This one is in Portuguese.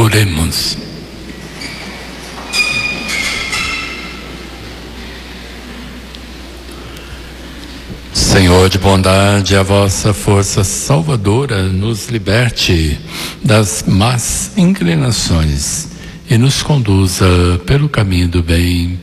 Oremos. Senhor de bondade, a vossa força salvadora nos liberte das más inclinações e nos conduza pelo caminho do bem,